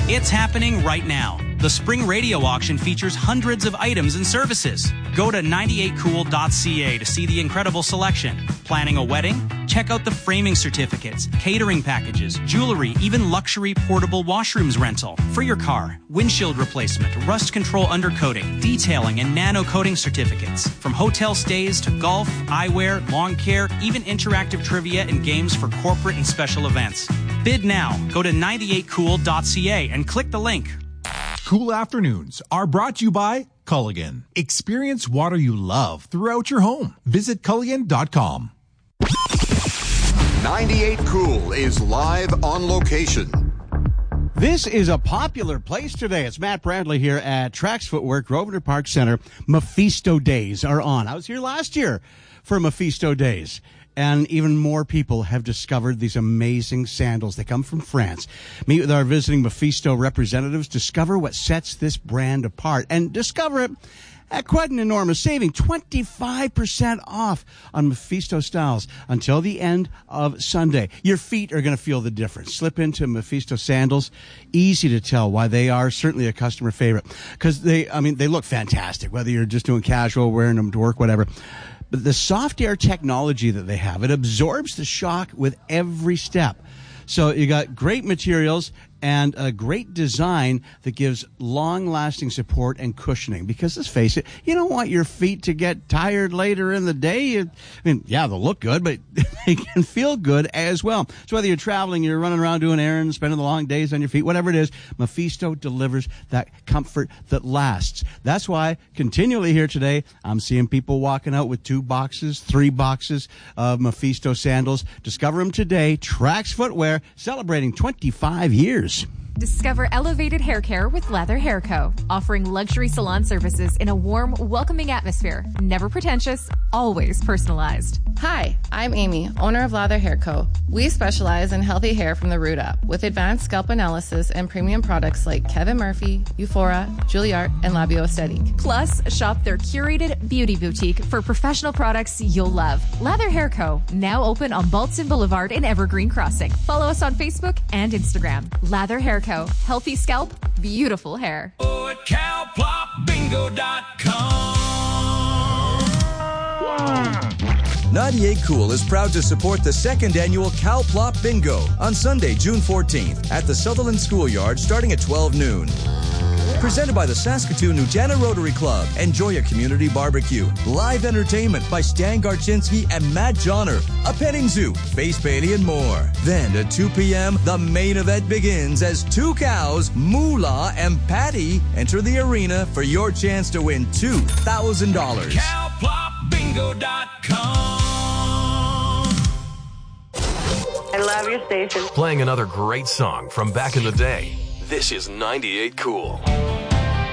It's happening right now. The Spring Radio Auction features hundreds of items and services. Go to 98cool.ca to see the incredible selection. Planning a wedding? Check out the framing certificates, catering packages, jewelry, even luxury portable washrooms rental. For your car, windshield replacement, rust control undercoating, detailing, and nano coating certificates. From hotel stays to golf, eyewear, lawn care, even interactive trivia and games for corporate and special events. Bid now. Go to 98cool.ca and click the link. Cool Afternoons are brought to you by Culligan. Experience water you love throughout your home. Visit Culligan.com. 98 Cool is live on location. This is a popular place today. It's Matt Bradley here at Trax Footwear, Grosvenor Park Center. Mephisto Days are on. I was here last year for Mephisto Days. And even more people have discovered these amazing sandals. They come from France. Meet with our visiting Mephisto representatives. Discover what sets this brand apart. And discover it at quite an enormous saving. 25% off on Mephisto styles until the end of Sunday. Your feet are going to feel the difference. Slip into Mephisto sandals. Easy to tell why they are certainly a customer favorite. Because they look fantastic, whether you're just doing casual, wearing them to work, whatever. But the soft air technology that they have, it absorbs the shock with every step. So you got great materials and a great design that gives long-lasting support and cushioning. Because let's face it, you don't want your feet to get tired later in the day. They'll look good, but they can feel good as well. So whether you're traveling, you're running around doing errands, spending the long days on your feet, whatever it is, Mephisto delivers that comfort that lasts. That's why continually here today, I'm seeing people walking out with 2 boxes, 3 boxes of Mephisto sandals. Discover them today. Trax Footwear, celebrating 25 years. Discover elevated hair care with Lather Hair Co., offering luxury salon services in a warm, welcoming atmosphere. Never pretentious, always personalized. Hi, I'm Amy, owner of Lather Hair Co. We specialize in healthy hair from the root up with advanced scalp analysis and premium products like Kevin Murphy, Euphora, Juilliard, and Labio Aesthetic. Plus, shop their curated beauty boutique for professional products you'll love. Lather Hair Co., now open on Baltzan Boulevard in Evergreen Crossing. Follow us on Facebook and Instagram. Lather Hair Co. Healthy scalp, beautiful hair. At CalPlopBingo.com. 98 Cool is proud to support the second annual Cal Plop Bingo on Sunday, June 14th at the Sutherland Schoolyard starting at 12 noon. Presented by the Saskatoon Nujana Rotary Club. Enjoy a community barbecue, live entertainment by Stan Garchinsky and Matt Johnner, a petting zoo, face painting, and more. Then at 2 p.m., the main event begins as 2 cows, Moolah and Patty, enter the arena for your chance to win $2,000. CalPlopBingo.com. I love your station. Playing another great song from back in the day. This is 98 Cool.